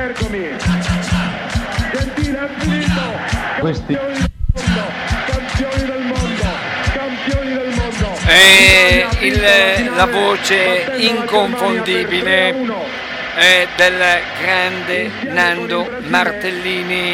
Eccomi. Gentile ha finito. Questi Campioni del mondo. Campioni del mondo. La voce inconfondibile del grande Nando Martellini.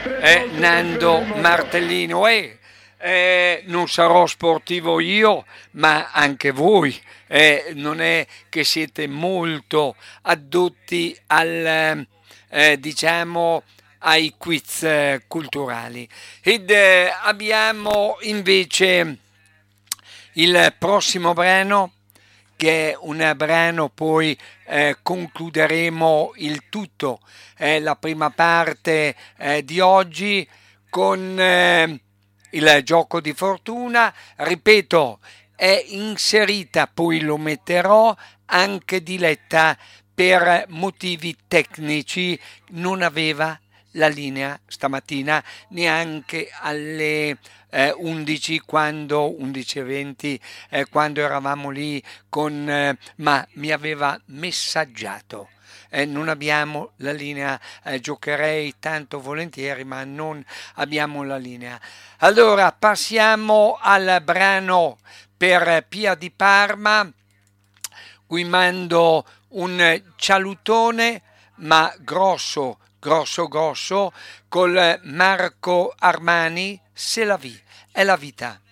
Non sarò sportivo io, ma anche voi non è che siete molto addotti al diciamo ai quiz culturali. Ed abbiamo invece il prossimo brano, che è un brano, poi concluderemo il tutto, la prima parte di oggi con il gioco di fortuna. Ripeto, è inserita, poi lo metterò, anche Diletta per motivi tecnici non aveva la linea stamattina neanche alle 11 quando 11:20 quando eravamo lì con ma mi aveva messaggiato. Non abbiamo la linea, giocherei tanto volentieri, ma non abbiamo la linea. Allora passiamo al brano per Pia di Parma, cui mando un cialutone, ma grosso, col Marco Armani, C'est la vie, è la vita.